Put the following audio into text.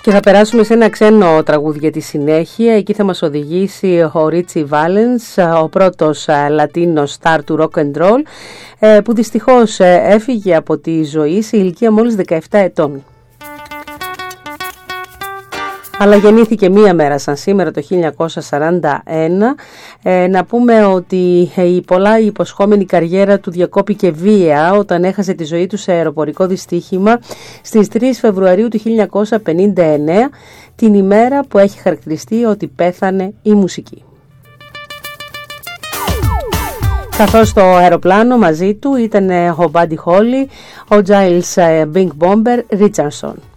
Και θα περάσουμε σε ένα ξένο τραγούδι για τη συνέχεια. Εκεί θα μας οδηγήσει ο Ρίτσι Βάλενς, ο πρώτος Λατίνος star του rock and roll, που δυστυχώς έφυγε από τη ζωή σε ηλικία μόλις 17 ετών. Αλλά γεννήθηκε μία μέρα σαν σήμερα το 1941. Να πούμε ότι η πολλά υποσχόμενη καριέρα του διακόπηκε βία όταν έχασε τη ζωή του σε αεροπορικό δυστύχημα στις 3 Φεβρουαρίου του 1959, την ημέρα που έχει χαρακτηριστεί ότι πέθανε η μουσική. Καθώς στο αεροπλάνο μαζί του ήταν ο Buddy Holly, ο Giles Bing Bomber Richardson.